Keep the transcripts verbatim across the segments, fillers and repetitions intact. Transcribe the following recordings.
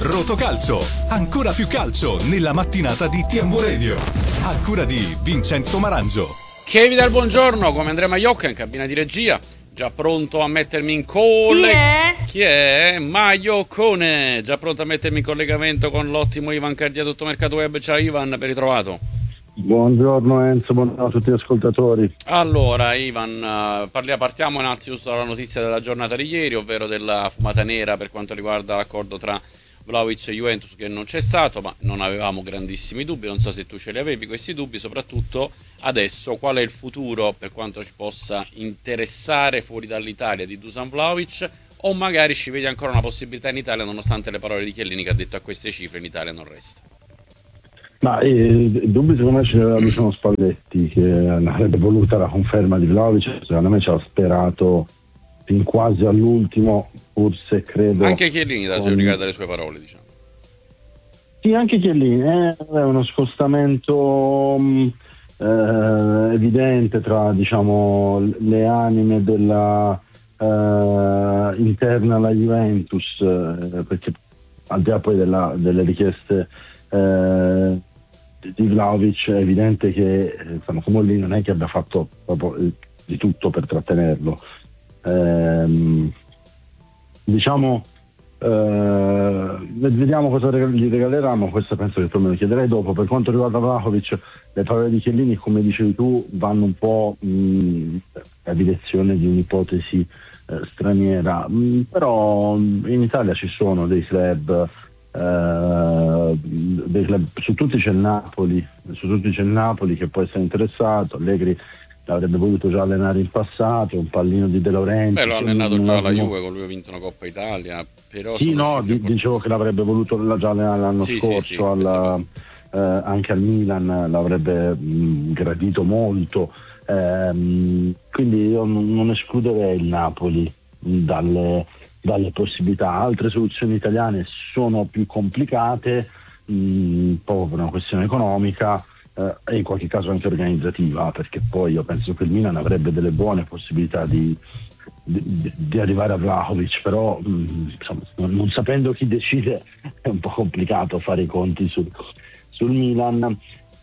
Rotocalcio, ancora più calcio nella mattinata di T M V Radio. A cura di Vincenzo Marangio. Che vi dà il buongiorno, come Andrea Maiocca in cabina di regia. Già pronto a mettermi in collegamento. Chi è? Chi è? Maioccone. Già pronto a mettermi in collegamento con l'ottimo Ivan Cardia, tutto mercato web. Ciao Ivan, ben ritrovato. Buongiorno Enzo, buongiorno a tutti gli ascoltatori. Allora Ivan, parliamo, partiamo innanzitutto dalla notizia della giornata di ieri, ovvero della fumata nera per quanto riguarda l'accordo tra Vlahovic e Juventus, che non c'è stato, ma non avevamo grandissimi dubbi. Non so se tu ce li avevi questi dubbi, soprattutto adesso qual è il futuro per quanto ci possa interessare fuori dall'Italia di Dusan Vlahovic, o magari ci vedi ancora una possibilità in Italia nonostante le parole di Chiellini che ha detto a queste cifre in Italia non resta. Ma eh, i dubbi secondo me ce l'aveva Luciano Spalletti, che avrebbe voluta la conferma di Vlahovic, secondo me ci ha sperato fin quasi all'ultimo, forse credo. Anche Chiellini da con... dalle sue parole, diciamo. Sì, anche Chiellini, eh, è uno scostamento mh, eh, evidente tra, diciamo, le anime della eh, interna alla Juventus, eh, perché al di là poi della, delle richieste eh, di Vlahovic è evidente che insomma, Comolli non è che abbia fatto proprio di tutto per trattenerlo. Ehm, diciamo eh, vediamo cosa gli regaleranno, questo penso che tu me lo chiederai dopo. Per quanto riguarda Vlahovic, le parole di Chiellini, come dicevi tu, vanno un po' mh, a direzione di un'ipotesi eh, straniera, mh, però in Italia ci sono dei club, eh, dei club, su tutti c'è il Napoli, su tutti c'è il Napoli che può essere interessato. Allegri l'avrebbe voluto già allenare in passato, un pallino di De Laurentiis. Beh, l'ha allenato già alla Juve, con lui ha vinto una Coppa Italia, però sì, no, di, dicevo che l'avrebbe voluto già allenare l'anno sì, scorso, sì, sì, alla, eh, anche al Milan l'avrebbe mh, gradito molto, ehm, quindi io non, non escluderei il Napoli mh, dalle, dalle possibilità. Altre soluzioni italiane sono più complicate, mh, proprio per una questione economica, Uh, e in qualche caso anche organizzativa, perché poi io penso che il Milan avrebbe delle buone possibilità di, di, di arrivare a Vlahovic, però mh, insomma, non, non sapendo chi decide è un po' complicato fare i conti sul, sul Milan.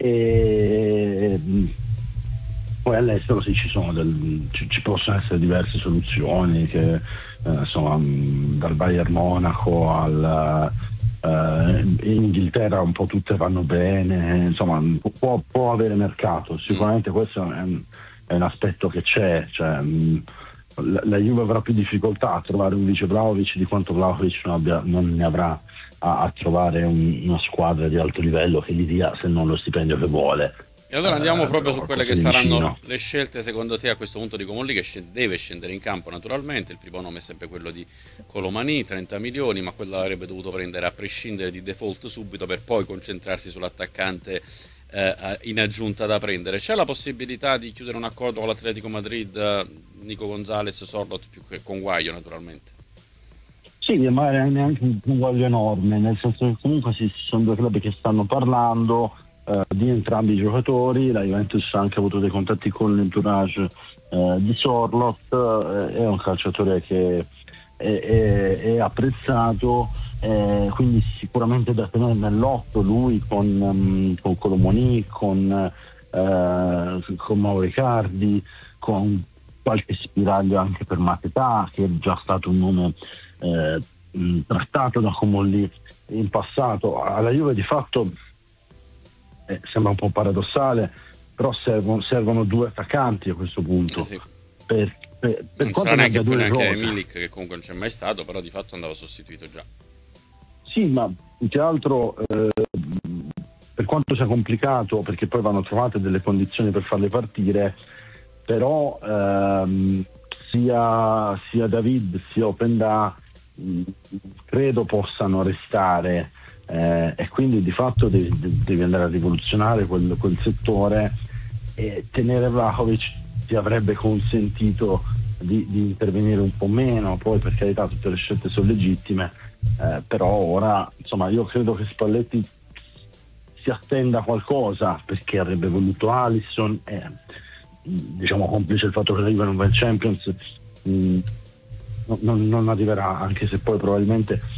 E mh, poi all'estero sì, ci sono del, ci, ci possono essere diverse soluzioni che eh, insomma mh, dal Bayern Monaco al Uh, in Inghilterra un po' tutte vanno bene, insomma può, può avere mercato, sicuramente questo è un, è un aspetto che c'è, cioè, mh, la, la Juve avrà più difficoltà a trovare un vice Vlahovic di quanto Vlahovic non, abbia, non ne avrà a, a trovare un, una squadra di alto livello che gli dia, se non lo stipendio che vuole. E allora andiamo eh, proprio su quelle che saranno vicino. Le scelte secondo te a questo punto di Comolli, che scende, deve scendere in campo naturalmente. Il primo nome è sempre quello di Colomani, trenta milioni, ma quello l'avrebbe dovuto prendere a prescindere di default subito per poi concentrarsi sull'attaccante eh, in aggiunta da prendere. C'è la possibilità di chiudere un accordo con l'Atletico Madrid, eh, Nico Gonzalez, Sorloth, più che con Guaio naturalmente? Sì, ma è neanche un guaglio enorme, nel senso che comunque ci sono due club che stanno parlando Uh, di entrambi i giocatori. La Juventus ha anche avuto dei contatti con l'entourage uh, di Sorloth, uh, è un calciatore che è, è, è apprezzato, eh, quindi sicuramente da tenere nell'otto lui con, um, con Colomoni, con, uh, con Mauro Icardi, con qualche spiraglio anche per Mateta, che è già stato un nome eh, trattato da Comolli in passato. Alla Juve di fatto Eh, sembra un po' paradossale, però servono, servono due attaccanti a questo punto. Eh sì. per, per, per non sarà neanche poi neanche Milik, che comunque non c'è mai stato, però di fatto andava sostituito già. Sì, ma più che altro eh, per quanto sia complicato, perché poi vanno trovate delle condizioni per farle partire, però ehm, sia, sia David sia Openda mh, credo possano restare. Eh, e quindi di fatto devi, devi andare a rivoluzionare quel, quel settore, e tenere Vlahovic ti avrebbe consentito di, di intervenire un po' meno. Poi per carità tutte le scelte sono legittime, eh, però ora insomma io credo che Spalletti si attenda qualcosa, perché avrebbe voluto Alisson, eh, diciamo complice il fatto che la Juve non va in Champions, mh, non, non arriverà, anche se poi probabilmente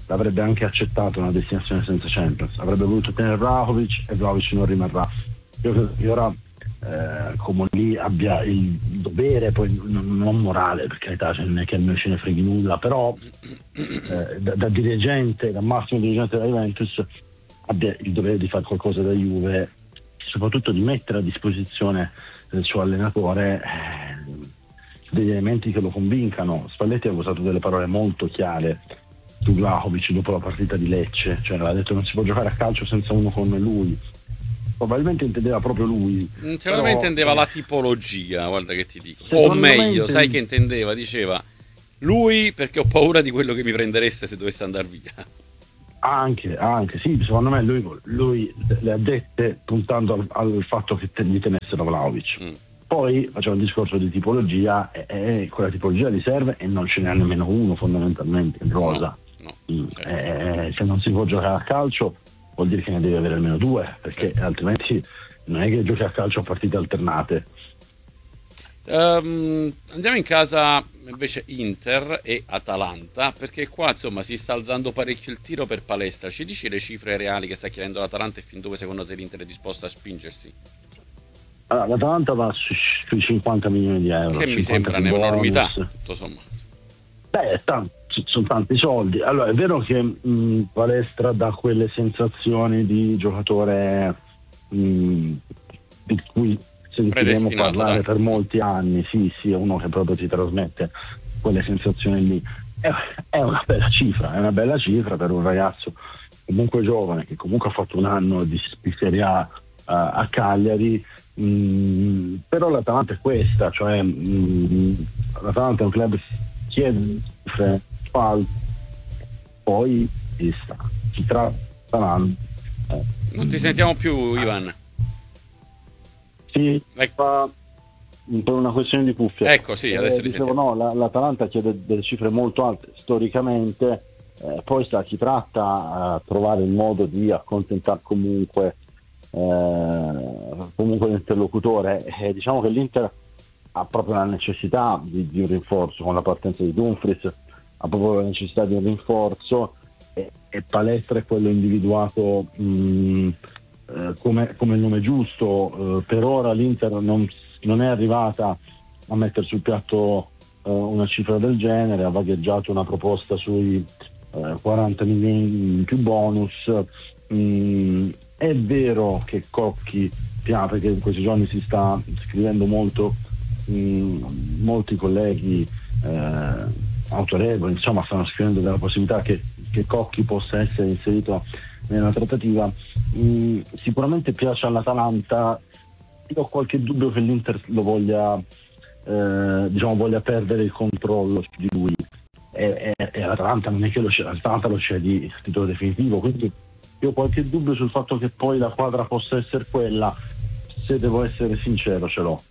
l'avrebbe anche accettato una destinazione senza Champions, avrebbe voluto tenere Vlahovic e Vlahovic non rimarrà. Io credo che ora eh, come lì abbia il dovere, poi non, non morale, per carità, cioè non è che a noi ce ne freghi nulla, però eh, da, da dirigente, da massimo dirigente della Juventus, abbia il dovere di fare qualcosa da Juve, soprattutto di mettere a disposizione del suo allenatore eh, degli elementi che lo convincano. Spalletti ha usato delle parole molto chiare su Vlahovic dopo la partita di Lecce, cioè ha detto non si può giocare a calcio senza uno come lui. Probabilmente intendeva proprio lui. Secondo però, me intendeva eh, la tipologia, guarda che ti dico. O Secondo me meglio, intend- sai che intendeva? Diceva lui perché ho paura di quello che mi prendereste se dovesse andare via. Anche, anche, sì, secondo me lui, lui le ha dette puntando al, al fatto che te, gli tenessero Vlahovic. Mm. Poi facciamo un discorso di tipologia e, e quella tipologia gli serve e non ce n'è nemmeno uno fondamentalmente in rosa. No, Mm, no, certo. eh, se non si può giocare a calcio vuol dire che ne deve avere almeno due, perché Certo. altrimenti non è che giochi a calcio a partite alternate. Ehm, andiamo in casa invece Inter e Atalanta, perché qua insomma si sta alzando parecchio il tiro per palestra. Ci dici le cifre reali che sta chiedendo l'Atalanta e fin dove secondo te l'Inter è disposta a spingersi? Allora, l'Atalanta va su- sui cinquanta milioni di euro. Che mi cinquanta sembra di un'enormità, bonus. tutto sommato. Beh, è tan- ci- sono tanti soldi. Allora, è vero che mh, Palestra dà quelle sensazioni di giocatore mh, di cui sentiremo Predestinato, parlare dai. per molti anni. Sì, sì, è uno che proprio ti trasmette quelle sensazioni lì. È, è una bella cifra, è una bella cifra per un ragazzo comunque giovane che comunque ha fatto un anno di, di Serie A uh, a Cagliari. Mm, però l'Atalanta è questa, cioè mm, l'Atalanta è un club che chiede cifre, fa, poi si sta, si tratta eh, Non ti sentiamo più, Ivan. sì, Ecco. fa per una questione di cuffia. Ecco, sì, adesso eh, ti dicevo, sentiamo. no, la- l'Atalanta chiede delle cifre molto alte storicamente, eh, poi sta a chi tratta a trovare il modo di accontentare comunque eh, comunque l'interlocutore. Eh, diciamo che l'Inter ha proprio la necessità di, di un rinforzo con la partenza di Dumfries, ha proprio la necessità di un rinforzo e, e Palestra è quello individuato mh, eh, come, come il nome giusto. Eh, per ora l'Inter non, non è arrivata a mettere sul piatto eh, una cifra del genere, ha vagheggiato una proposta sui eh, quaranta milioni più bonus. Mh, è vero che Cocchi piano, perché in questi giorni si sta scrivendo molto, mh, molti colleghi eh, autorevoli insomma stanno scrivendo della possibilità che, che Cocchi possa essere inserito nella trattativa. Mh, sicuramente piace all'Atalanta. Io ho qualche dubbio che l'Inter lo voglia eh, diciamo voglia perdere il controllo su di lui e, e, e l'Atalanta non è che lo c'è, l'Atalanta lo c'è di titolo definitivo, quindi io ho qualche dubbio sul fatto che poi la quadra possa essere quella. Se devo essere sincero, ce l'ho.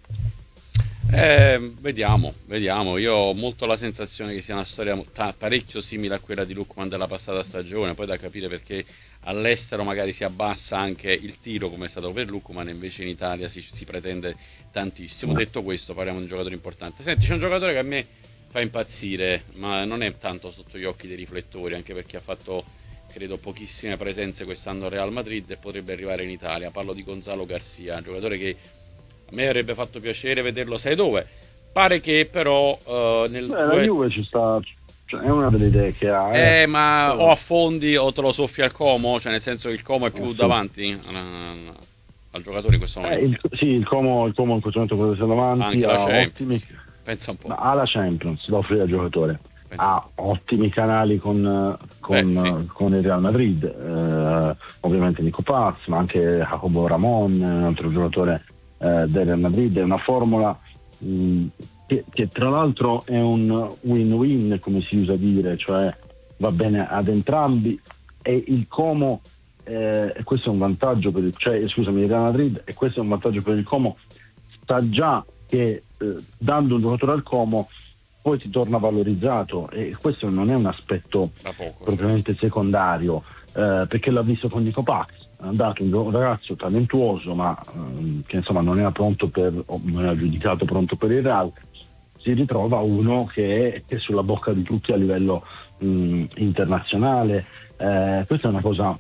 Eh, vediamo, vediamo. Io ho molto la sensazione che sia una storia ta- parecchio simile a quella di Lookman della passata stagione, poi da capire perché all'estero magari si abbassa anche il tiro come è stato per Lookman, invece in Italia si, si pretende tantissimo. No. Detto questo, parliamo di un giocatore importante. Senti, c'è un giocatore che a me fa impazzire, ma non è tanto sotto gli occhi dei riflettori, anche perché ha fatto credo pochissime presenze quest'anno al Real Madrid e potrebbe arrivare in Italia. Parlo di Gonzalo Garcia, un giocatore che a me avrebbe fatto piacere vederlo, sai dove? Pare che però uh, nel Beh, la Juve ci sta, cioè, è una delle idee che ha. eh, Eh, ma però- o affondi o te lo soffi al Como, cioè nel senso che il Como è più Eh, sì. davanti al, al giocatore in questo Eh, momento. il, sì, il Como, il Como in questo momento potrebbe essere davanti, Anche la ha Champions. ottimi, Pensa un po'. ha la Champions da offrire al giocatore, Pensa un ha ottimi canali con, con, Beh, sì. con il Real Madrid, eh, ovviamente Nico Paz, ma anche Jacobo Ramon, un altro giocatore eh, del Real Madrid. È una formula mh, che, che tra l'altro è un win-win, come si usa dire, cioè va bene ad entrambi, e il Como eh, e questo è un vantaggio per il, cioè scusami il Real Madrid, e questo è un vantaggio per il Como, sa già che eh, dando un giocatore al Como poi ti torna valorizzato, e questo non è un aspetto Da poco. propriamente secondario, eh, perché l'ha visto con Nico Pax, è andato un, un ragazzo talentuoso ma ehm, che insomma non era pronto per, o non era giudicato pronto per il Real, si ritrova uno che è, che è sulla bocca di tutti a livello mh, internazionale. Eh, questa è una cosa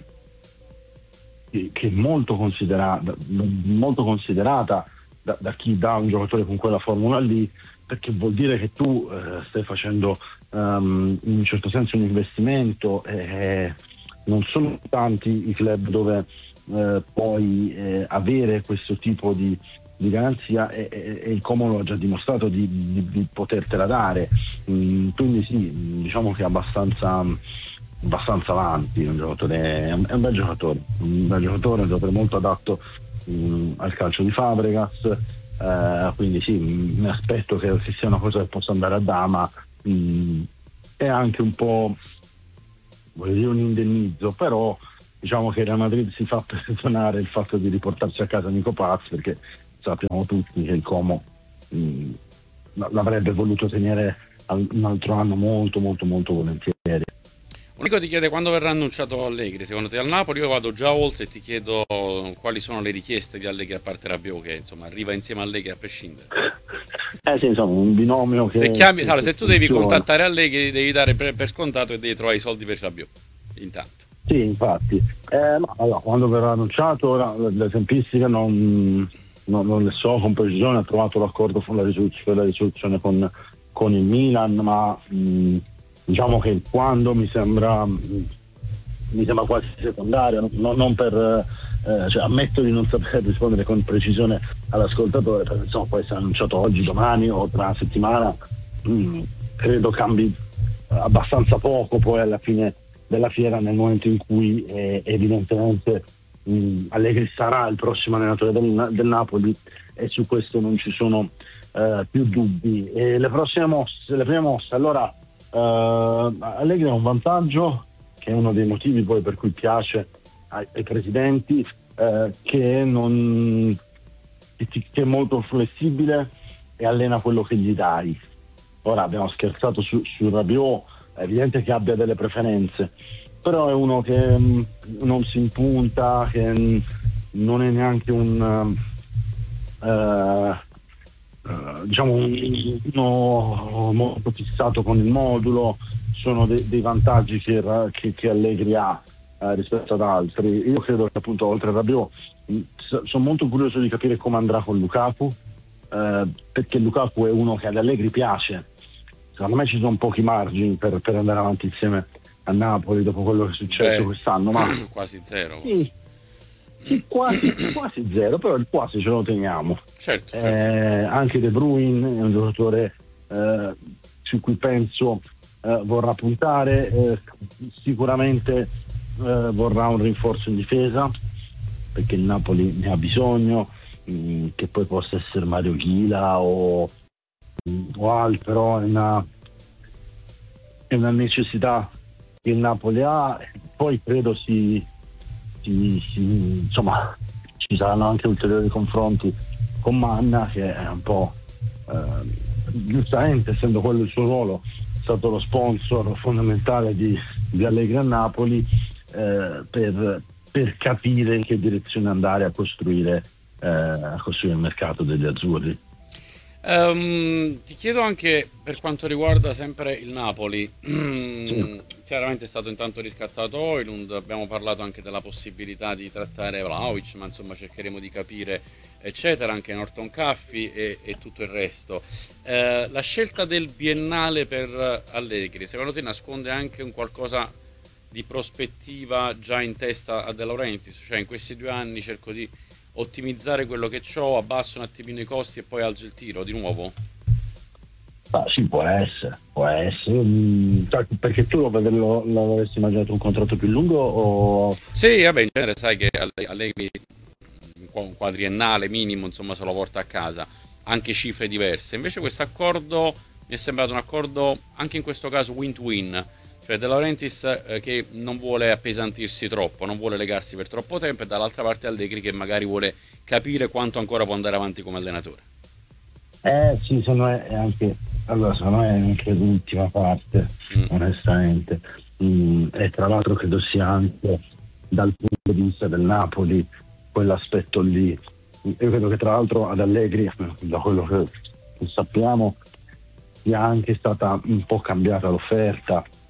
che, che è molto considerata, molto considerata da, da chi dà un giocatore con quella formula lì, perché vuol dire che tu eh, stai facendo um, in un certo senso un investimento. Eh, non sono tanti i club dove eh, puoi eh, avere questo tipo di, di garanzia, e, e, e il Como ha già dimostrato di, di, di potertela dare. Mm, quindi sì, diciamo che è abbastanza abbastanza avanti, un giocatore, è un, è un bel giocatore, un bel giocatore, un giocatore molto adatto mh, al calcio di Fabregas, eh, quindi sì, mi aspetto che, che sia una cosa che possa andare a dama. Mh, è anche un po', voglio dire, un indennizzo, però diciamo che Real Madrid si fa perdonare il fatto di riportarsi a casa Nico Paz, perché sappiamo tutti che il Como mh, l'avrebbe voluto tenere un altro anno molto molto molto volentieri. Unico ti chiede quando verrà annunciato Allegri, secondo te al Napoli. Io vado già oltre e ti chiedo quali sono le richieste di Allegri a parte Rabiot, che insomma arriva insieme a Allegri a prescindere. Eh sì, insomma, un binomio che... Se, chiami, che allora, se tu devi funziona. contattare Allegri devi dare per, per scontato e devi trovare i soldi per Rabiot, intanto. Sì, infatti. Eh, ma allora, quando verrà annunciato, ora, le tempistiche non, non, non le so con precisione. Ha trovato l'accordo con la risoluzione, la risoluzione con, con il Milan, ma mh, diciamo che quando mi sembra mi sembra quasi secondario, non, non per eh, cioè, ammetto di non saper rispondere con precisione all'ascoltatore, perché insomma può essere annunciato oggi, domani o tra una settimana. Mh, credo cambi abbastanza poco poi alla fine della fiera, nel momento in cui eh, evidentemente mh, Allegri sarà il prossimo allenatore del, del Napoli, e su questo non ci sono eh, più dubbi. E le prossime mosse, le prime mosse, allora Uh, Allegri ha un vantaggio, che è uno dei motivi poi per cui piace ai, ai presidenti, uh, che, non, che, che è molto flessibile e allena quello che gli dai. Ora abbiamo scherzato su, su Rabiot, è evidente che abbia delle preferenze, però è uno che mh, non si impunta, che mh, non è neanche un uh, Uh, diciamo uno molto fissato con il modulo. Sono de- dei vantaggi che, che, che Allegri ha uh, rispetto ad altri. Io credo che appunto oltre a Rabiot mh, sono molto curioso di capire come andrà con Lukaku, uh, perché Lukaku è uno che ad Allegri piace. Secondo me ci sono pochi margini per, per andare avanti insieme a Napoli dopo quello che è successo Beh, quest'anno, ma quasi zero. sì, sì, quasi, quasi zero, però il quasi ce lo teniamo. Certo, certo. Eh, anche De Bruyne è un giocatore eh, su cui penso eh, vorrà puntare, eh, sicuramente eh, vorrà un rinforzo in difesa, perché il Napoli ne ha bisogno, mh, che poi possa essere Mario Ghila o, o altro, però è una, è una necessità che il Napoli ha. Poi credo si, si, si insomma ci saranno anche ulteriori confronti con Manna, che è un po' eh, giustamente, essendo quello il suo ruolo, è stato lo sponsor fondamentale di, di Allegri a Napoli, eh, per, per capire in che direzione andare a costruire, eh, a costruire il mercato degli azzurri. Um, ti chiedo anche per quanto riguarda sempre il Napoli. Sì. Chiaramente è stato intanto riscattato Højlund, abbiamo parlato anche della possibilità di trattare Vlahovic, ma insomma cercheremo di capire eccetera, anche Norton Caffi e, e tutto il resto. Eh, la scelta del biennale per Allegri, secondo te nasconde anche un qualcosa di prospettiva già in testa a De Laurentiis? Cioè in questi due anni cerco di ottimizzare quello che ho, abbasso un attimino i costi e poi alzo il tiro di nuovo? Ah, sì, può essere, può essere. Mm, perché tu lo, lo, lo avresti immaginato un contratto più lungo o... Sì, vabbè, in genere sai che Allegri un quadriennale minimo, insomma, se lo porta a casa, anche cifre diverse. Invece questo accordo mi è sembrato un accordo anche in questo caso win-win, cioè De Laurentiis eh, che non vuole appesantirsi troppo, non vuole legarsi per troppo tempo, e dall'altra parte Allegri che magari vuole capire quanto ancora può andare avanti come allenatore. Eh sì, secondo me è anche, allora secondo me è anche l'ultima parte, mm. onestamente. Mm, e tra l'altro credo sia anche dal punto di vista del Napoli quell'aspetto lì. Io credo che tra l'altro ad Allegri, da quello che sappiamo, sia anche stata un po' cambiata l'offerta,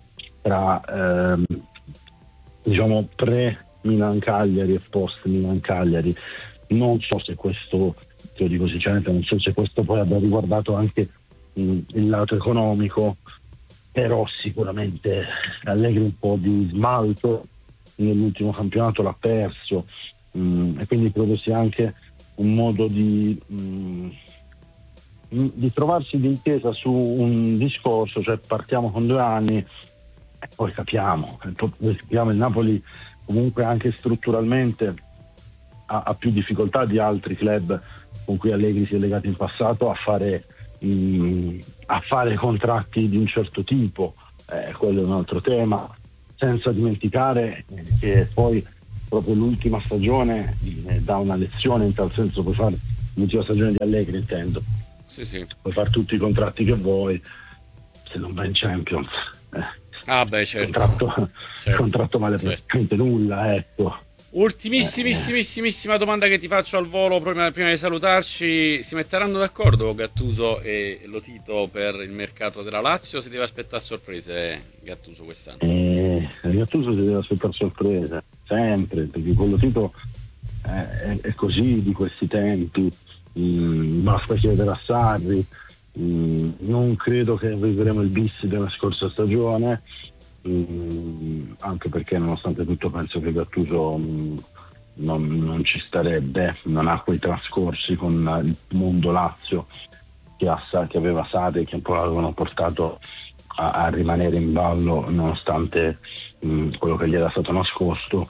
tra ehm, diciamo pre-Milan Cagliari e post-Milan Cagliari. Non so se questo, te lo dico sinceramente, non so se questo poi abbia riguardato anche mh, il lato economico, però sicuramente Allegri un po' di smalto nell'ultimo campionato l'ha perso, mh, e quindi credo sia anche un modo di, mh, di trovarsi d'intesa su un discorso, cioè partiamo con due anni e poi capiamo, poi capiamo il Napoli comunque anche strutturalmente ha, ha più difficoltà di altri club con cui Allegri si è legato in passato a fare, mh, a fare contratti di un certo tipo, eh, quello è un altro tema, senza dimenticare che poi proprio l'ultima stagione eh, dà una lezione in tal senso. Puoi fare l'ultima stagione di Allegri, intendo, Sì, sì. puoi fare tutti i contratti che vuoi, se non vai in Champions eh, Ah, beh, certo. contratto, Certo, contratto vale certo. praticamente nulla, ecco. Ultimissimissima domanda che ti faccio al volo prima, prima di salutarci: si metteranno d'accordo Gattuso e Lotito per il mercato della Lazio o si deve aspettare sorprese Gattuso quest'anno? E Gattuso si deve aspettare sorprese sempre, perché quello Tito è, è così di questi tempi. Mm, basta chiedere a Sarri. Mm, non credo che vivremo il bis della scorsa stagione, mm, anche perché nonostante tutto penso che Gattuso mm, non, non ci starebbe, non ha quei trascorsi con il mondo Lazio che, ha, che aveva Sarri, che un po' l'avevano portato a, a rimanere in ballo nonostante mh, quello che gli era stato nascosto.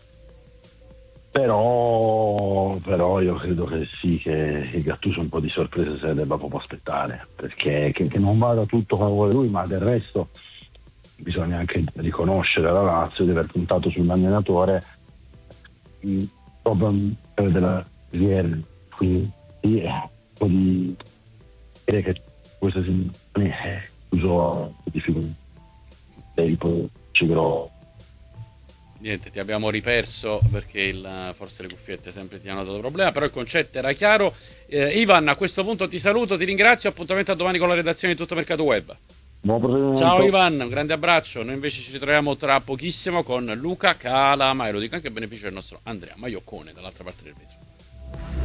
Però, però io credo che sì, che, che Gattuso un po' di sorprese se ne debba proprio aspettare, perché che, che non vada tutto come vuole lui, ma del resto bisogna anche riconoscere alla Lazio di aver puntato sull'allenatore mh, proprio per della ieri, quindi sì, è un po' di dire che questa situazione è chiuso difficoltà tempo ci grosso. Niente, ti abbiamo riperso perché il, forse le cuffiette sempre ti hanno dato problema, però il concetto era chiaro. eh, Ivan, a questo punto ti saluto, ti ringrazio, appuntamento a domani con la redazione di Tutto Mercato Web. Ciao Ivan, un grande abbraccio. Noi invece ci ritroviamo tra pochissimo con Luca Calama, e lo dico anche a beneficio del nostro Andrea Maioccone dall'altra parte del vetro.